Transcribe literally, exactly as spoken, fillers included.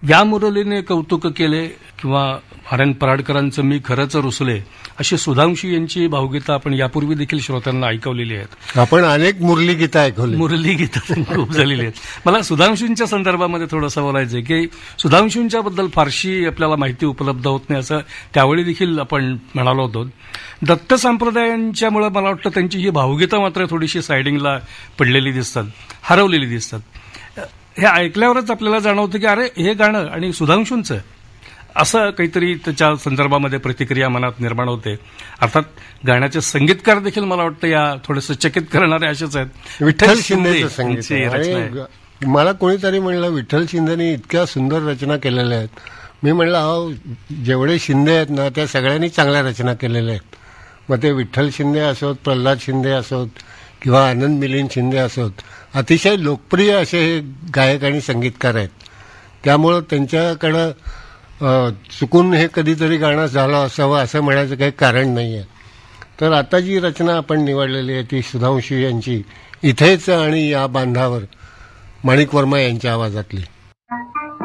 या मुरलीने कौतुक केले किंवा आर्यन पराडकरांचं मी खरंच रुसले अशी सुधांशू यांची भावगीतं आपण यापूर्वी देखील श्रोत्यांना ऐकवलेली आहेत. आपण अनेक मुरली गीतं ऐकवली. मुरली गीतं खूप झालेली आहेत. मला सुधांशूंच्या संदर्भामध्ये थोडंसं बोलायचं की सुधांशूंच्या बद्दल फारशी आपल्याला माहिती उपलब्ध होत नाही असं त्यावेळी देखील आपण म्हणालो होतो. दत्त संप्रदायांच्यामुळे मला वाटतं त्यांची ही भावगीतं मात्र थोडीशी सायडिंगला पडलेली दिसतात, हरवलेली दिसतात. हे ऐकल्यावरच आपल्याला जाणवतं की अरे हे गाणं आणि सुधांशूंचं असं काहीतरी त्याच्या संदर्भामध्ये प्रतिक्रिया मनात निर्माण होते. अर्थात गाण्याचे संगीतकार देखील मला वाटतं या थोडंसं चकित करणारे असेच आहेत. विठ्ठल शिंदेचं संगीत. मला कोणीतरी म्हणलं विठ्ठल शिंदेनी इतक्या सुंदर रचना केलेल्या आहेत. मी म्हणलं अहो जेवढे शिंदे आहेत ना त्या सगळ्यांनी चांगल्या रचना केलेल्या आहेत. मग ते विठ्ठल शिंदे असोत, प्रल्हाद शिंदे असोत किंवा आनंद मिलिंद शिंदे असोत, अतिशय लोकप्रिय असे हे गायक आणि संगीतकार आहेत. त्यामुळं त्यांच्याकडं चुकून हे कधीतरी गाणं झालं असावं असं म्हणायचं काही कारण नाही आहे. तर आता जी रचना आपण निवडलेली आहे ती सुधांशू यांची, इथेच आणि या बांधावर, माणिक वर्मा यांच्या आवाजातली.